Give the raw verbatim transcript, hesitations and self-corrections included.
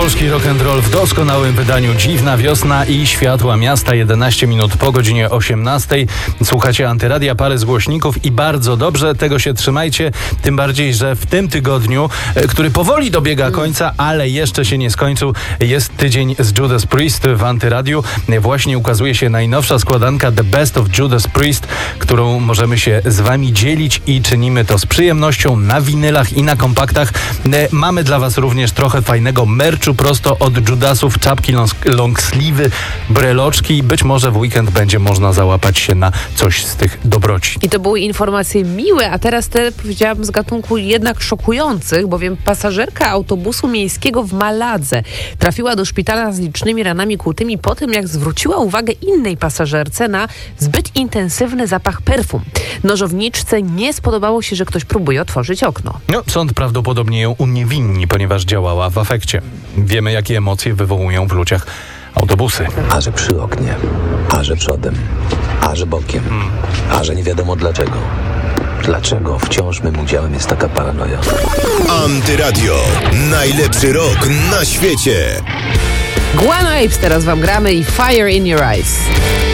Polski rock and roll w doskonałym wydaniu. Dziwna wiosna i światła miasta. jedenaście minut po godzinie osiemnastej. Słuchacie Antyradia, parę z głośników i bardzo dobrze, tego się trzymajcie. Tym bardziej, że w tym tygodniu, który powoli dobiega końca, ale jeszcze się nie skończył, jest tydzień z Judas Priest w Antyradiu. Właśnie ukazuje się najnowsza składanka The Best of Judas Priest, którą możemy się z wami dzielić i czynimy to z przyjemnością na winylach i na kompaktach. Mamy dla was również trochę fajnego merchu prosto od Judasów, czapki, long sleeve'y, breloczki. Być może w weekend będzie można załapać się na coś z tych dobroci. I to były informacje miłe, a teraz te, powiedziałabym, z gatunku jednak szokujących, bowiem pasażerka autobusu miejskiego w Maladze trafiła do szpitala z licznymi ranami kłutymi po tym, jak zwróciła uwagę innej pasażerce na zbyt intensywny zapach perfum. Nożowniczce nie spodobało się, że ktoś próbuje otworzyć okno. No, sąd prawdopodobnie ją uniewinni, ponieważ działała w afekcie. Wiemy, jakie emocje wywołują w ludziach autobusy. A że przy oknie, a że przodem, a że bokiem, hmm. a że nie wiadomo dlaczego. Dlaczego wciąż mym udziałem jest taka paranoja? Antyradio. Najlepszy rok na świecie. Guano Apes teraz wam gramy i Fire in Your Eyes.